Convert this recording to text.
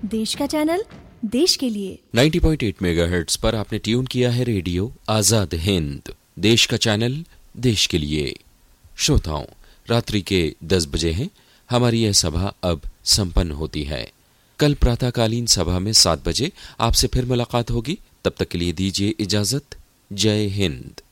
देश का चैनल, देश के लिए। 90.8 मेगाहर्ट्ज पर आपने ट्यून किया है रेडियो आजाद हिंद, देश का चैनल, देश के लिए। श्रोताओं, रात्रि के 10 बजे हैं। हमारी यह सभा अब संपन्न होती है। कल प्रातःकालीन सभा में 7 बजे आपसे फिर मुलाकात होगी। तब तक के लिए दीजिए इजाजत। जय हिंद।